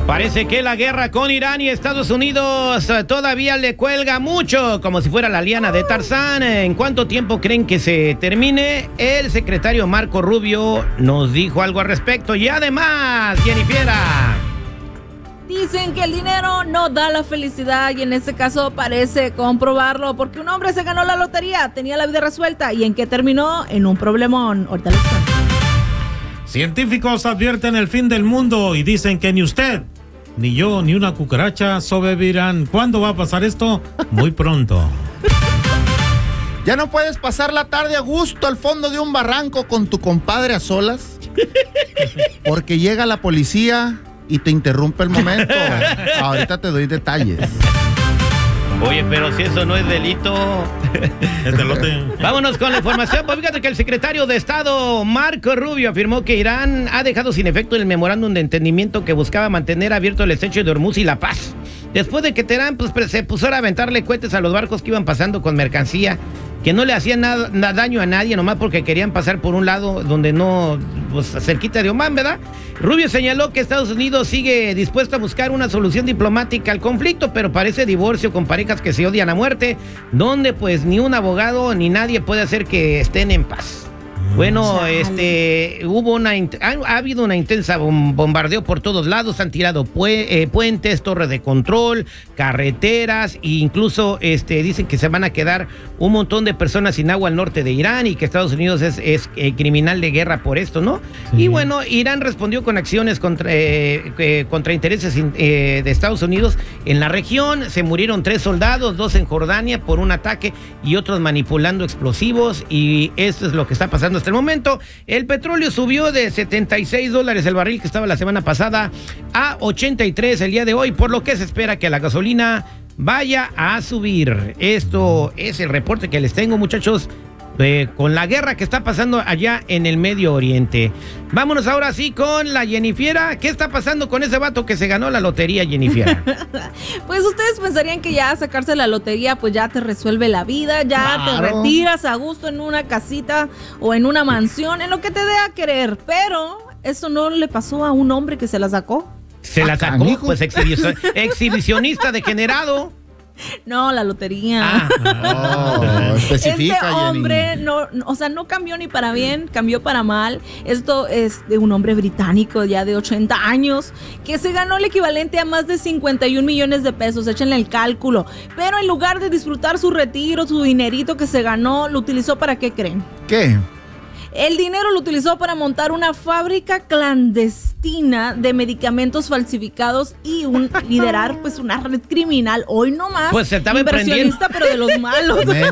Parece que la guerra con Irán y Estados Unidos todavía le cuelga mucho, como si fuera la liana de Tarzán. ¿En cuánto tiempo creen que se termine? El secretario Marco Rubio nos dijo algo al respecto. Y además, Jennifiera, dicen que el dinero no da la felicidad y en este caso parece comprobarlo, porque un hombre se ganó la lotería, tenía la vida resuelta. ¿Y en qué terminó? En un problemón. Ahorita les cuento. Científicos advierten el fin del mundo y dicen que ni usted, ni yo, ni una cucaracha sobrevivirán. ¿Cuándo va a pasar esto? Muy pronto. ¿Ya no puedes pasar la tarde a gusto al fondo de un barranco con tu compadre a solas? Porque llega la policía y te interrumpe el momento. Ahorita te doy detalles. Oye, pero si eso no es delito. Vámonos con la información. Pues fíjate que el secretario de Estado, Marco Rubio, afirmó que Irán ha dejado sin efecto el memorándum de entendimiento que buscaba mantener abierto el estrecho de Hormuz y la paz. Después de que Teherán se puso a aventarle cohetes a los barcos que iban pasando con mercancía, que no le hacían nada daño a nadie, nomás porque querían pasar por un lado donde no, pues cerquita de Omán, ¿verdad? Rubio señaló que Estados Unidos sigue dispuesto a buscar una solución diplomática al conflicto, pero parece divorcio con parejas que se odian a muerte, donde pues ni un abogado ni nadie puede hacer que estén en paz. Bueno, ha habido una intensa bombardeo por todos lados, han tirado puentes, torres de control, carreteras, e incluso dicen que se van a quedar un montón de personas sin agua al norte de Irán y que Estados Unidos es criminal de guerra por esto, ¿no? Sí. Y bueno, Irán respondió con acciones contra intereses de Estados Unidos en la región. Se murieron 3 soldados, 2 en Jordania por un ataque y otros manipulando explosivos, y esto es lo que está pasando hasta el momento. El petróleo subió de $76 el barril que estaba la semana pasada a 83 el día de hoy, por lo que se espera que la gasolina vaya a subir. Esto es el reporte que les tengo, muchachos, con la guerra que está pasando allá en el Medio Oriente. Vámonos ahora sí con la Jennifiera. ¿Qué está pasando con ese vato que se ganó la lotería, Jennifiera? Pues ustedes pensarían que ya sacarse la lotería pues ya te resuelve la vida, ya claro, te retiras a gusto en una casita o en una mansión, en lo que te dé a querer, pero eso no le pasó a un hombre que se la sacó. ¿Se la sacó? Pues exhibicionista degenerado. No, la lotería. Especifica, este hombre no cambió ni para bien, cambió para mal. Esto es de un hombre británico ya de 80 años que se ganó el equivalente a más de 51 millones de pesos, échenle el cálculo. Pero en lugar de disfrutar su retiro, su dinerito que se ganó, lo utilizó ¿para qué creen? ¿Qué? El dinero lo utilizó para montar una fábrica clandestina de medicamentos falsificados y liderar pues una red criminal. Hoy no más. Pues se estaba inversionista, pero de los malos.